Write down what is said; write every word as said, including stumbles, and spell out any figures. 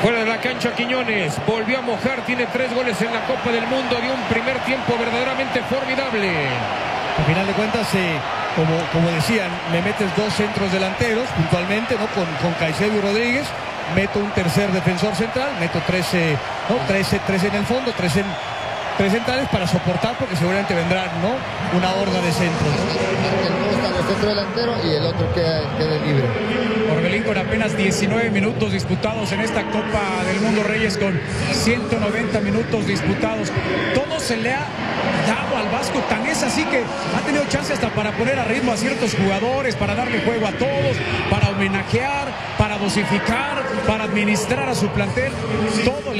Fuera de la cancha Quiñones, volvió a mojar, tiene tres goles en la Copa del Mundo, dio un primer tiempo verdaderamente formidable. Al final de cuentas, eh, como, como decían, me metes dos centros delanteros puntualmente, ¿no? Con, con Caicedo y Rodríguez, meto un tercer defensor central, meto trece, ¿no? trece, trece en el fondo, tres en tres centrales para soportar, porque seguramente vendrán, ¿no? Una horda de centros, ¿no? El gusta el centro delantero y el otro queda, queda libre. Orbelín con apenas diecinueve minutos disputados en esta Copa del Mundo, Reyes con ciento noventa minutos disputados. Todo se le ha dado al Vasco, tan es así que ha tenido chance hasta para poner a ritmo a ciertos jugadores, para darle juego a todos, para homenajear, para dosificar, para administrar a su plantel. Todo le